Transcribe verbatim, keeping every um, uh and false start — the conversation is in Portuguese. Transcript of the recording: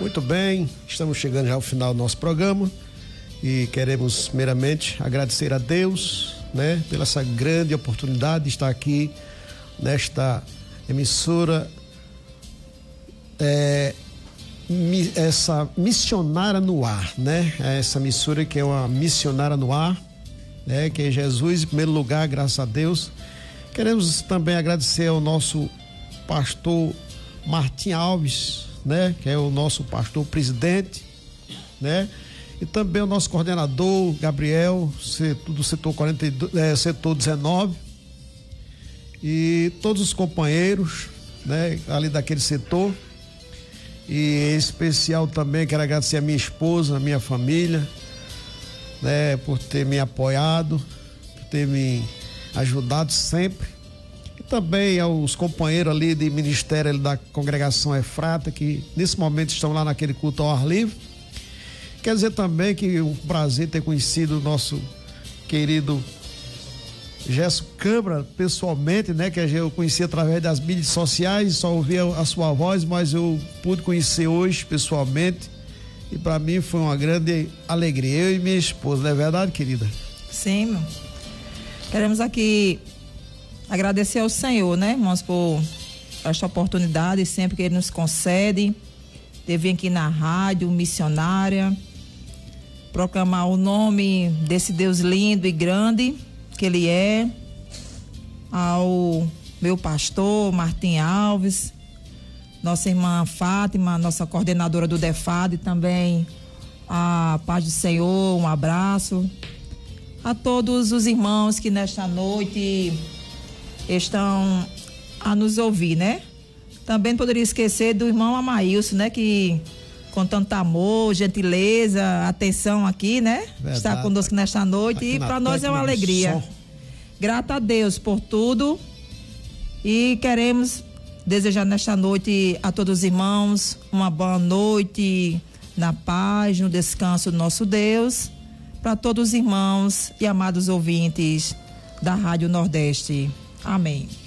Muito bem, estamos chegando já ao final do nosso programa e queremos primeiramente agradecer a Deus, né, pela essa grande oportunidade de estar aqui nesta emissora, é, mi, essa missionária no ar, né? Essa emissora que é uma missionária no ar, né? Que é Jesus em primeiro lugar, graças a Deus. Queremos também agradecer ao nosso pastor Martim Alves, né? Que é o nosso pastor presidente, né? E também o nosso coordenador Gabriel, do setor quarenta e dois, é, setor dezenove, e todos os companheiros, né? Ali daquele setor. E em especial também quero agradecer a minha esposa, a minha família, né? Por ter me apoiado, por ter me ajudado sempre. E também aos companheiros ali de ministério ali da congregação Efrata, que nesse momento estão lá naquele culto ao ar livre. Quer dizer também que é um prazer ter conhecido o nosso querido Gerson Câmara pessoalmente, né? Que eu conheci através das mídias sociais, só ouvia a sua voz, mas eu pude conhecer hoje pessoalmente e para mim foi uma grande alegria, eu e minha esposa, não é verdade, querida? Sim, meu. Queremos aqui agradecer ao Senhor, né, irmãos, por esta oportunidade sempre que Ele nos concede de vir aqui na rádio missionária, proclamar o nome desse Deus lindo e grande que Ele é, ao meu pastor Martim Alves, nossa irmã Fátima, nossa coordenadora do DEFAD, também a paz do Senhor, um abraço a todos os irmãos que nesta noite estão a nos ouvir, né? Também não poderia esquecer do irmão Amaílson, né? Que com tanto amor, gentileza, atenção aqui, né? Verdade. Está conosco nesta noite aqui e para nós é uma alegria. Grata a Deus por tudo e queremos desejar nesta noite a todos os irmãos uma boa noite na paz, no descanso do nosso Deus, para todos os irmãos e amados ouvintes da Rádio Nordeste. Amém.